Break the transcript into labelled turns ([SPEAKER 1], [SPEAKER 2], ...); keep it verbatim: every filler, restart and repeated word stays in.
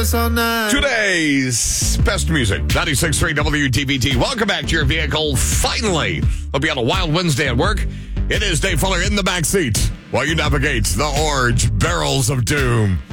[SPEAKER 1] us all night.
[SPEAKER 2] Today's best music, ninety-six point three W D V T. Welcome back to your vehicle, finally. Hope you had a wild Wednesday at work. It is Dave Fuller in the back seat while you navigate the orange barrels of doom.